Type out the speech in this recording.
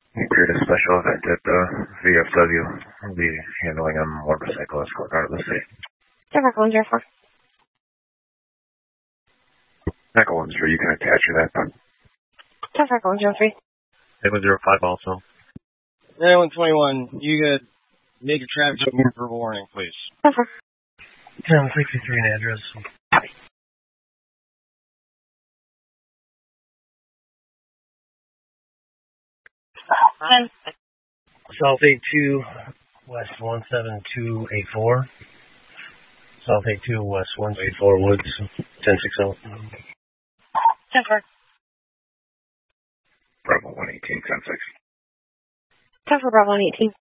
Create a special event at the VFW. We'll be handling a motorcycle escort out of the city. Denver 104. Echo 1-0, you can attach to that. Denver 103. 105 also. 121, you could make a traffic jam for warning, please. Denver. 1063 an address. South 82, West 17284. South 82, West 184 Woods, 1060. Denver. Bravo 118, 10-6. Denver Bravo 118.